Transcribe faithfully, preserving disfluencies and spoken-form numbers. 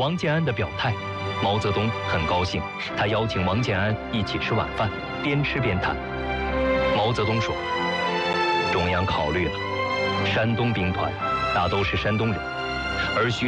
王建安的表态，毛泽东很高兴，他邀请王建安一起吃晚饭，边吃边谈。毛泽东说：“中央考虑了，山东兵团大都是山东人，而徐